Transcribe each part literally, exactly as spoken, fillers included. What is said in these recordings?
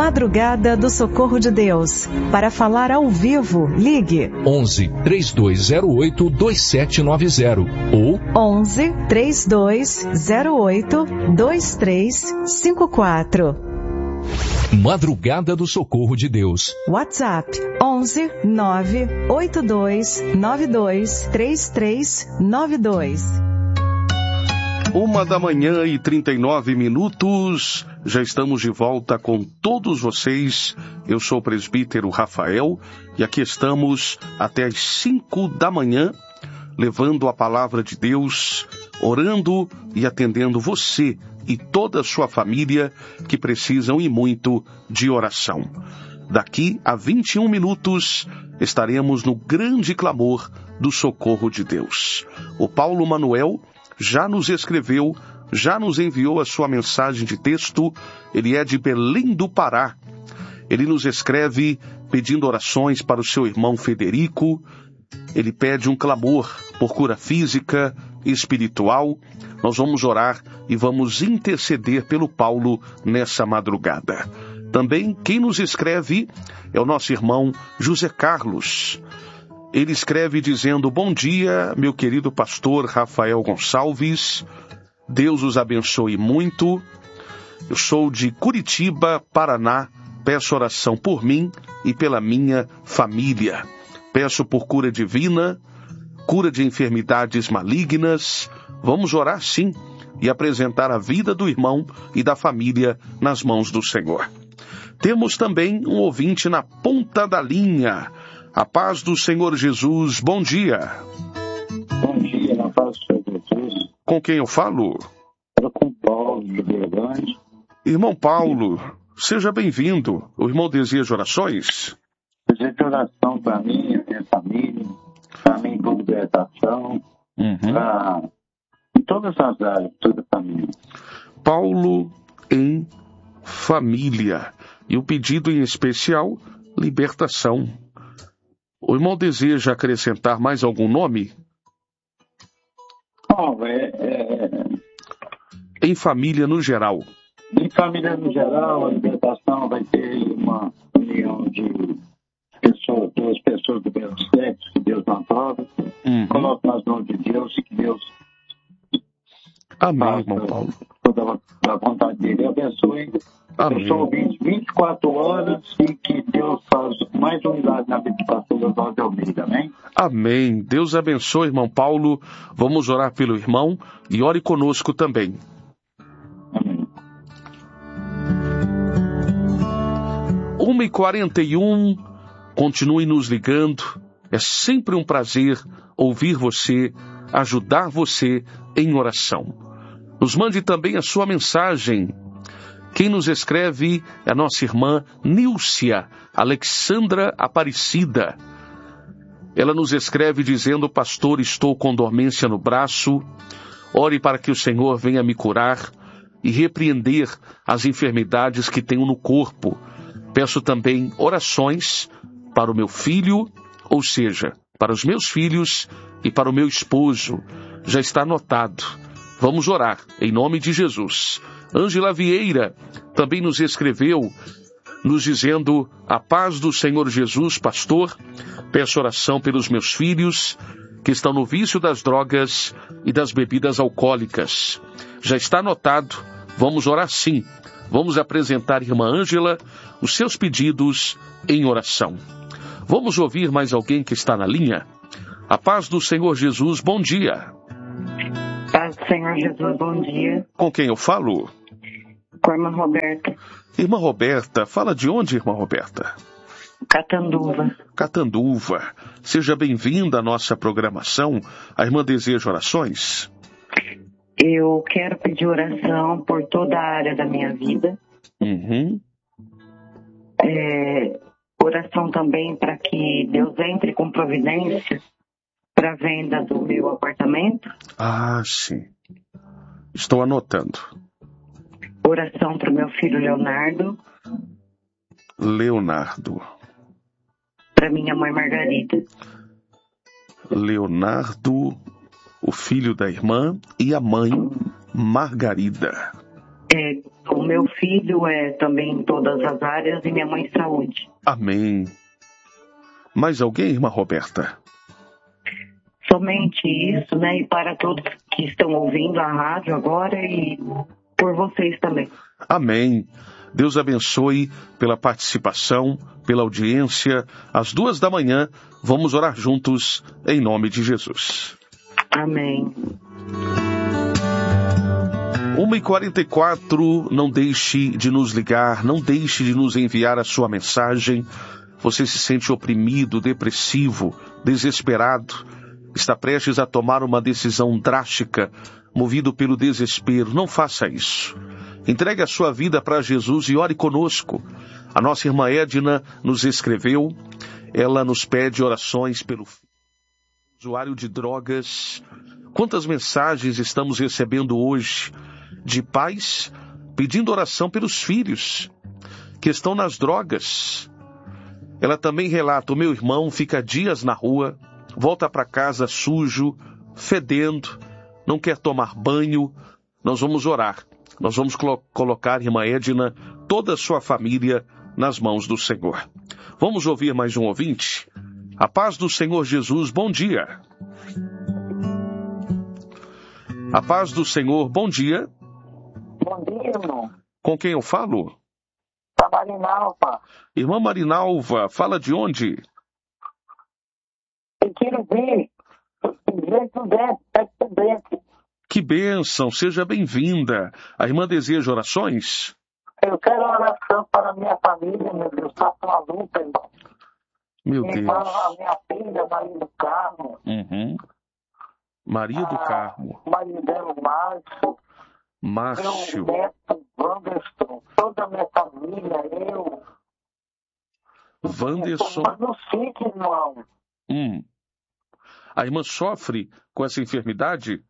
Madrugada do Socorro de Deus. Para falar ao vivo, ligue onze, três dois zero oito, dois sete nove zero ou onze, três dois zero oito, dois três cinco quatro. Madrugada do Socorro de Deus. WhatsApp onze, nove oito dois nove dois três três nove dois. Uma da manhã e trinta e nove minutos, já estamos de volta com todos vocês. Eu sou o presbítero Rafael e aqui estamos até às cinco da manhã, levando a palavra de Deus, orando e atendendo você e toda a sua família que precisam e muito de oração. Daqui a vinte e um minutos estaremos no grande clamor do socorro de Deus. O Paulo Manuel já nos escreveu, já nos enviou a sua mensagem de texto. Ele é de Belém do Pará. Ele nos escreve pedindo orações para o seu irmão Federico. Ele pede um clamor por cura física e espiritual. Nós vamos orar e vamos interceder pelo Paulo nessa madrugada. Também quem nos escreve é o nosso irmão José Carlos. Ele escreve dizendo: bom dia, meu querido pastor Rafael Gonçalves. Deus os abençoe muito. Eu sou de Curitiba, Paraná. Peço oração por mim e pela minha família. Peço por cura divina, cura de enfermidades malignas. Vamos orar sim e apresentar a vida do irmão e da família nas mãos do Senhor. Temos também um ouvinte na ponta da linha. A paz do Senhor Jesus, bom dia. Bom dia, na paz do Senhor Jesus. Com quem eu falo? Falo com Paulo, de Belo Grande. Irmão Paulo, seja bem-vindo. O irmão deseja orações? Desejo oração para mim, a minha família, para mim por libertação, Uhum. para em todas as áreas, toda a família. Paulo em família. E o pedido em especial, libertação. O irmão deseja acrescentar mais algum nome? Bom, é, é, é, Em família no geral. em família no geral, a libertação vai ter uma união de pessoas, duas pessoas do mesmo sexo, que Deus não aprova. Uhum. Coloco nas mãos de Deus e que Deus Amém, irmão faça Paulo. toda a vontade dele. Abençoe. Amém. Eu sou ouvinte vinte e quatro horas e que Deus faz mais um milagre na vida do pastor Oswaldo Almeida, amém? Amém. Deus abençoe, irmão Paulo. Vamos orar pelo irmão e ore conosco também. Amém. uma e quarenta e um, continue nos ligando. É sempre um prazer ouvir você, ajudar você em oração. Nos mande também a sua mensagem. Quem nos escreve é a nossa irmã Nílcia Alexandra Aparecida. Ela nos escreve dizendo: pastor, estou com dormência no braço. Ore para que o Senhor venha me curar e repreender as enfermidades que tenho no corpo. Peço também orações para o meu filho, ou seja, para os meus filhos e para o meu esposo. Já está anotado. Vamos orar, em nome de Jesus. Ângela Vieira também nos escreveu, nos dizendo: a paz do Senhor Jesus, pastor. Peço oração pelos meus filhos, que estão no vício das drogas e das bebidas alcoólicas. Já está anotado. Vamos orar sim. Vamos apresentar, irmã Ângela, os seus pedidos em oração. Vamos ouvir mais alguém que está na linha? A paz do Senhor Jesus, bom dia. Paz do Senhor Jesus, bom dia. Com quem eu falo? Com a irmã Roberta. Irmã Roberta, fala de onde, irmã Roberta? Catanduva. Catanduva. Seja bem-vinda à nossa programação. A irmã deseja orações? Eu quero pedir oração por toda a área da minha vida. Uhum. É, oração também para que Deus entre com providência para a venda do meu apartamento. Ah, sim. Estou anotando. Oração para o meu filho Leonardo. Leonardo. Para minha mãe Margarida. Leonardo, o filho da irmã, e a mãe Margarida. É, o meu filho é também em todas as áreas e minha mãe saúde. Amém. Mais alguém, irmã Roberta? Somente isso, né? E para todos que estão ouvindo a rádio agora e por vocês também. Amém. Deus abençoe pela participação, pela audiência. Às duas da manhã, vamos orar juntos em nome de Jesus. Amém. uma e quarenta e quatro, não deixe de nos ligar, não deixe de nos enviar a sua mensagem. Você se sente oprimido, depressivo, desesperado, está prestes a tomar uma decisão drástica, movido pelo desespero. Não faça isso. Entregue a sua vida para Jesus e ore conosco. A nossa irmã Edna nos escreveu, ela nos pede orações pelo usuário de drogas. Quantas mensagens estamos recebendo hoje de pais pedindo oração pelos filhos que estão nas drogas. Ela também relata, o meu irmão fica dias na rua, volta para casa sujo, fedendo, não quer tomar banho. Nós vamos orar. Nós vamos colo- colocar, irmã Edna, toda a sua família nas mãos do Senhor. Vamos ouvir mais um ouvinte? A paz do Senhor Jesus, bom dia. A paz do Senhor, bom dia. Bom dia, irmão. Com quem eu falo? Tá Marinalva. Irmã Marinalva, fala de onde? Eu quero ver. Dentro dentro, dentro dentro. Que bênção, seja bem-vinda. A irmã deseja orações? Eu quero oração para minha família, meu Deus. Tá com a luta, irmão. Meu Minha Deus. irmã, a minha filha, Maria do Carmo. Uhum. Maria do Ah, Carmo. Marido dela, Márcio. Márcio. Meu neto, Wanderson. Toda a minha família, eu. Wanderson. Mas não fique, irmão. Hum. A irmã sofre com essa enfermidade?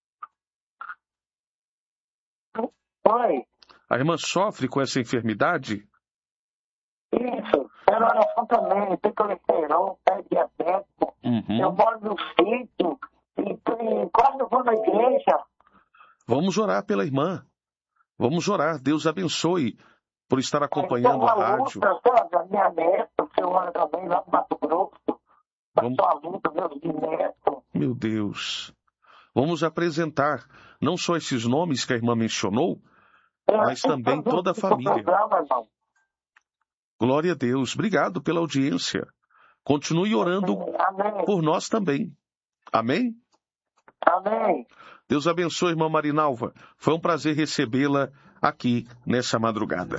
Oi. A irmã sofre com essa enfermidade? Isso. Quero oração também. Tem colesterol, pé diabético. Uhum. Eu moro no sítio. E, e quase não vou na igreja. Vamos orar pela irmã. Vamos orar. Deus abençoe por estar acompanhando a rádio. Luta, sabe? A minha neta, que eu oro também lá no Mato Grosso. Vamos... Passou a luta, meus netos. Meu Deus. Vamos apresentar não só esses nomes que a irmã mencionou, mas também toda a família. Glória a Deus. Obrigado pela audiência. Continue orando Amém. por nós também. Amém? Amém. Deus abençoe, irmã Marinalva. Foi um prazer recebê-la aqui nessa madrugada.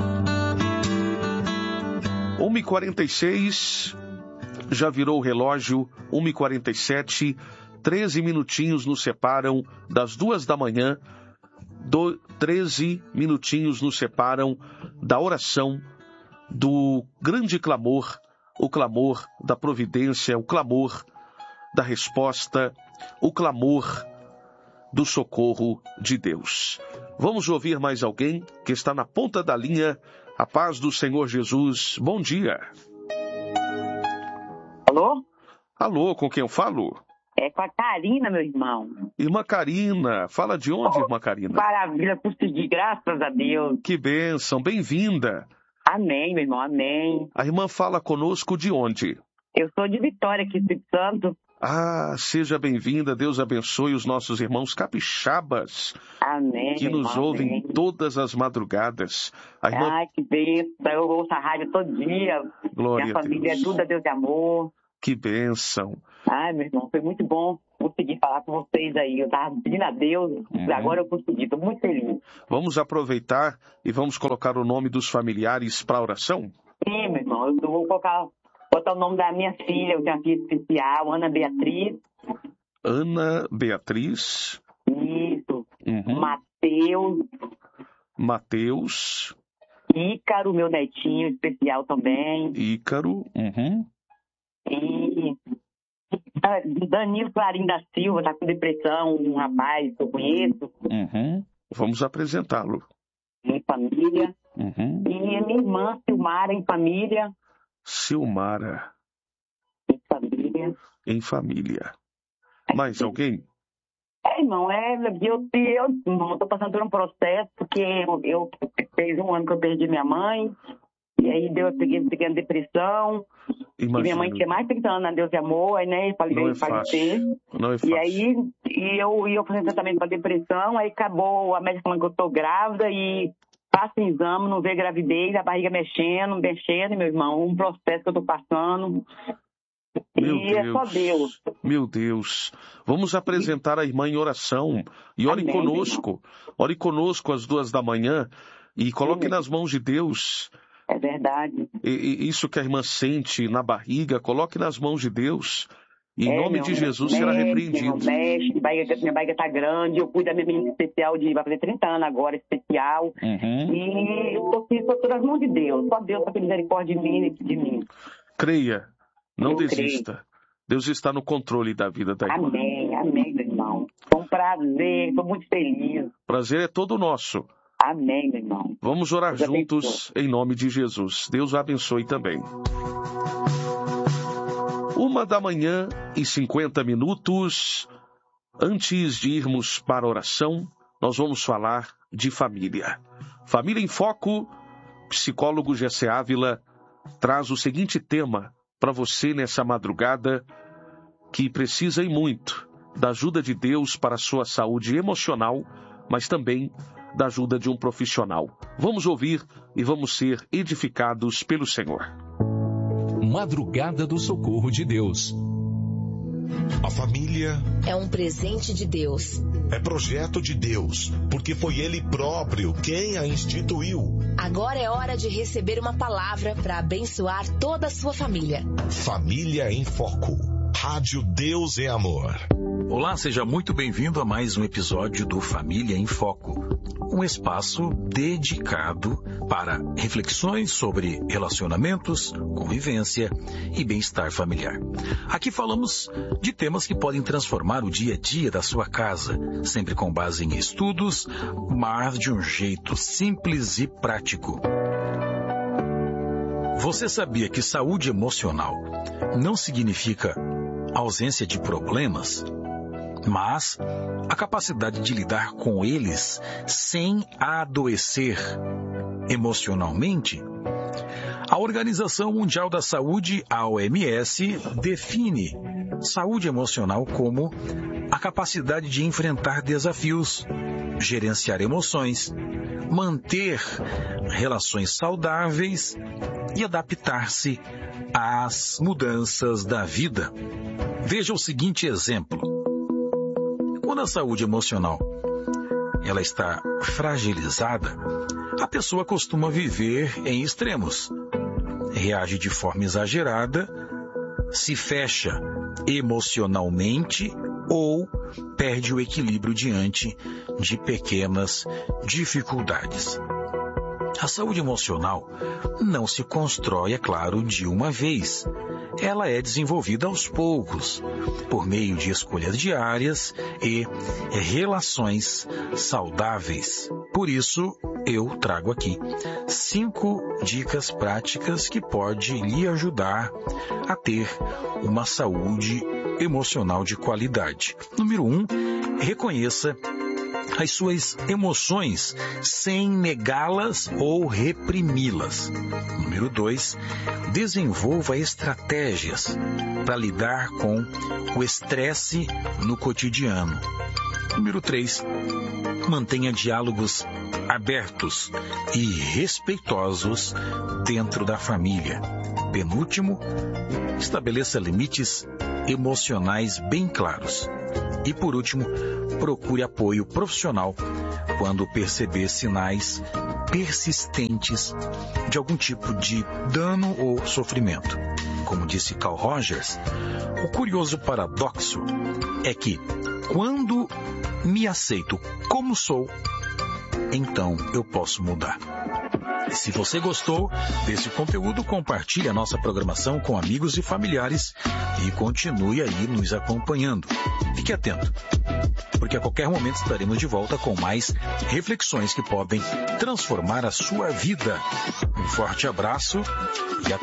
uma e quarenta e seis, já virou o relógio, uma e quarenta e sete, treze minutinhos nos separam das duas da manhã, do, treze minutinhos nos separam da oração do grande clamor, o clamor da providência, o clamor da resposta, o clamor do socorro de Deus. Vamos ouvir mais alguém que está na ponta da linha. A paz do Senhor Jesus. Bom dia. Alô? Alô, com quem eu falo? É com a Karina, meu irmão. Irmã Karina. Fala de onde, irmã Karina? Maravilha, consegui, graças a Deus. Que bênção, bem-vinda. Amém, meu irmão, amém. A irmã fala conosco de onde? Eu sou de Vitória, aqui, Espírito Santo. Ah, seja bem-vinda, Deus abençoe os nossos irmãos capixabas. Amém, que nos irmão, ouvem amém. todas as madrugadas. A irmã... Ai, que bênção, eu ouço a rádio todo dia. Glória Minha a família Deus. é tudo a Deus de amor. Que bênção. Ai, meu irmão, foi muito bom conseguir falar com vocês aí. Eu tava pedindo a Deus, Uhum. agora eu consegui, tô muito feliz. Vamos aproveitar e vamos colocar o nome dos familiares para a oração? Sim, meu irmão, eu vou colocar, botar o nome da minha filha, eu tenho uma filha especial, Ana Beatriz. Ana Beatriz. Isso. Uhum. Mateus. Mateus. Ícaro, meu netinho especial também. Ícaro. Uhum. E ah, Danilo Clarim da Silva, tá com depressão, um rapaz que eu conheço. Uhum. Vamos apresentá-lo. Em família. Uhum. E a minha irmã, Silmara, em família. Silmara. Em família. Em família. Mais alguém? É, irmão, é, eu, eu, irmão, tô passando por um processo, porque eu, eu fez um ano que eu perdi minha mãe, e aí deu, eu peguei, peguei uma depressão, Imagino. E minha mãe tinha mais de trinta anos, Deus e amor, aí, né, falei, Não é falecer. fácil. Não é fácil. E aí, e eu, e eu fazendo tratamento para depressão, aí acabou a médica falando que eu tô grávida, e passa em exame, não vê gravidez, a barriga mexendo, mexendo, meu irmão, um processo que eu tô passando. Meu e Deus. é só Deus. Meu Deus. Vamos apresentar a irmã em oração. E ore Amém, conosco. irmão. Ore conosco às duas da manhã e coloque Sim. nas mãos de Deus. É verdade. E, e isso que a irmã sente na barriga, coloque nas mãos de Deus. E em É, nome meu de irmão, Jesus mexe, será meu repreendido. irmão, mexe, barriga, minha barriga tá grande, eu cuido da minha menina especial, de, vai fazer trinta anos agora, especial. Uhum. E eu tô, tô todas nas mãos de Deus. Só Deus pra ter misericórdia de mim, de mim. Creia. Não Eu desista. creio. Deus está no controle da vida da irmã. Amém, amém, meu irmão. Foi um prazer, estou muito feliz. Prazer é todo nosso. Amém, meu irmão. Vamos orar Deus juntos em nome de Jesus. Deus o abençoe também. Uma da manhã e cinquenta minutos. Antes de irmos para a oração, nós vamos falar de família. Família em Foco, psicólogo Gessé Ávila traz o seguinte tema para você nessa madrugada, que precisa e muito da ajuda de Deus para a sua saúde emocional, mas também da ajuda de um profissional. Vamos ouvir e vamos ser edificados pelo Senhor. Madrugada do Socorro de Deus. A família é um presente de Deus. É projeto de Deus, porque foi Ele próprio quem a instituiu. Agora é hora de receber uma palavra para abençoar toda a sua família. Família em Foco. Rádio Deus é Amor. Olá, seja muito bem-vindo a mais um episódio do Família em Foco. Um espaço dedicado para reflexões sobre relacionamentos, convivência e bem-estar familiar. Aqui falamos de temas que podem transformar o dia a dia da sua casa, sempre com base em estudos, mas de um jeito simples e prático. Você sabia que saúde emocional não significa ausência de problemas, mas a capacidade de lidar com eles sem adoecer emocionalmente? A Organização Mundial da Saúde, a O M S, define saúde emocional como a capacidade de enfrentar desafios, gerenciar emoções, manter relações saudáveis e adaptar-se às mudanças da vida. Veja o seguinte exemplo. Quando a saúde emocional ela está fragilizada, a pessoa costuma viver em extremos. Reage de forma exagerada, se fecha emocionalmente ou perde o equilíbrio diante de pequenas dificuldades. A saúde emocional não se constrói, é claro, de uma vez. Ela é desenvolvida aos poucos, por meio de escolhas diárias e relações saudáveis. Por isso, eu trago aqui cinco dicas práticas que podem lhe ajudar a ter uma saúde emocional de qualidade. Número um, reconheça as suas emoções sem negá-las ou reprimi-las. Número dois, desenvolva estratégias para lidar com o estresse no cotidiano. Número três, mantenha diálogos abertos e respeitosos dentro da família. Penúltimo, estabeleça limites emocionais bem claros. E por último, procure apoio profissional quando perceber sinais persistentes de algum tipo de dano ou sofrimento. Como disse Carl Rogers, o curioso paradoxo é que quando me aceito como sou, então eu posso mudar. Se você gostou desse conteúdo, compartilhe a nossa programação com amigos e familiares e continue aí nos acompanhando. Fique atento, porque a qualquer momento estaremos de volta com mais reflexões que podem transformar a sua vida. Um forte abraço e até